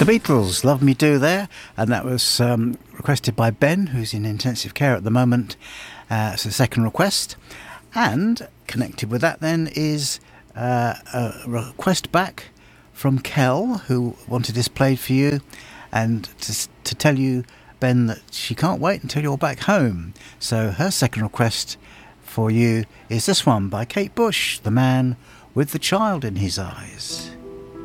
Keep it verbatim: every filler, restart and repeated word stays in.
The Beatles, Love Me Do there, and that was um, requested by Ben, who's in intensive care at the moment. Uh, it's a second request. And connected with that then is uh, a request back from Kel, who wanted this played for you, and to, to tell you, Ben, that she can't wait until you're back home. So her second request for you is this one by Kate Bush, The Man with the Child in His Eyes.